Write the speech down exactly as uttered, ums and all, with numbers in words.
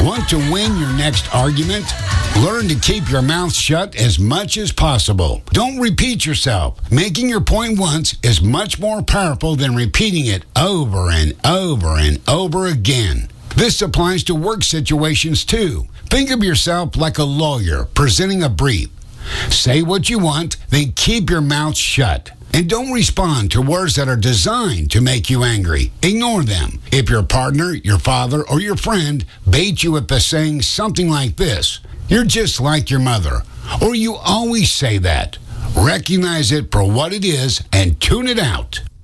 Want to win your next argument? Learn to keep your mouth shut as much as possible. Don't repeat yourself. Making your point once is much more powerful than repeating it over and over and over again. This applies to work situations too. Think of yourself like a lawyer presenting a brief. Say what you want, then keep your mouth shut. And don't respond to words that are designed to make you angry. Ignore them. If your partner, your father, or your friend bait you with saying something like this, "You're just like your mother," or "You always say that," recognize it for what it is and tune it out.